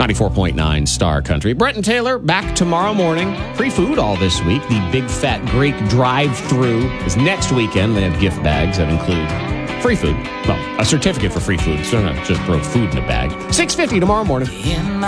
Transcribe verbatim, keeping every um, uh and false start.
ninety-four point nine Star Country. Brett and Taylor back tomorrow morning. Free food all this week. The Big Fat Greek drive-thru is next weekend. They have gift bags that include free food. Well, a certificate for free food. So not just throw food in a bag. six fifty tomorrow morning.